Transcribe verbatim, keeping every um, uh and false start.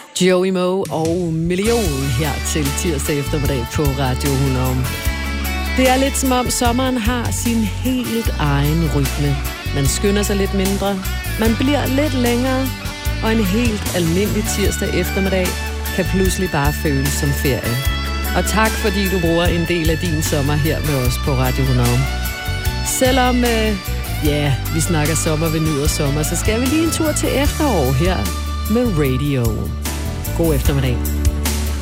Joey Moe og Million her til tirsdag eftermiddag på Radio hundrede. Det er lidt som om sommeren har sin helt egen rytme. Man skynder sig lidt mindre, man bliver lidt længere, og en helt almindelig tirsdag eftermiddag kan pludselig bare føles som ferie. Og tak fordi du bruger en del af din sommer her med os på Radio hundrede. Selvom, øh, ja, vi snakker sommer ved nytårssommer, så skal vi lige en tur til efterår her med Radio. God eftermiddag.